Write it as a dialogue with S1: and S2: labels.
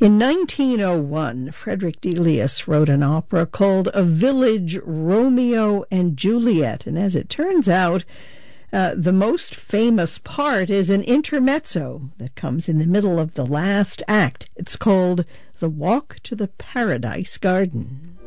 S1: In 1901, Frederick Delius wrote an opera called A Village Romeo and Juliet, and as it turns out, the most famous part is an intermezzo that comes in the middle of the last act. It's called The Walk to the Paradise Garden.